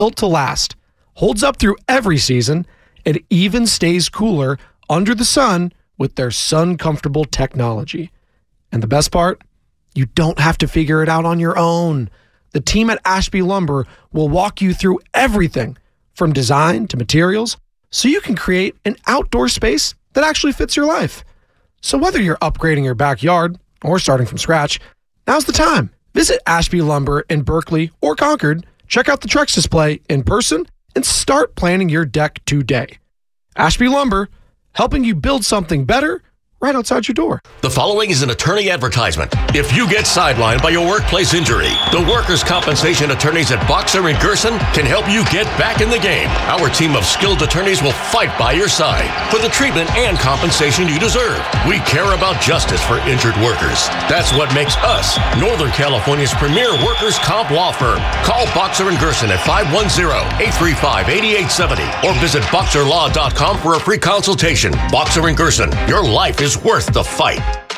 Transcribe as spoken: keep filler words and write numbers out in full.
built to last, holds up through every season, and even stays cooler under the sun with their sun-comfortable technology. And the best part? You don't have to figure it out on your own. The team at Ashby Lumber will walk you through everything from design to materials so you can create an outdoor space that actually fits your life. So whether you're upgrading your backyard or starting from scratch, now's the time. Visit Ashby Lumber in Berkeley or Concord, check out the Trex display in person, and start planning your deck today. Ashby Lumber, helping you build something better right outside your door. The following is an attorney advertisement. If you get sidelined by your workplace injury, the workers' compensation attorneys at Boxer and Gerson can help you get back in the game. Our team of skilled attorneys will fight by your side for the treatment and compensation you deserve. We care about justice for injured workers. That's what makes us Northern California's premier workers' comp law firm. Call Boxer and Gerson at five one zero, eight three five, eight eight seven zero or visit boxer law dot com for a free consultation. Boxer and Gerson, your life is worth the fight.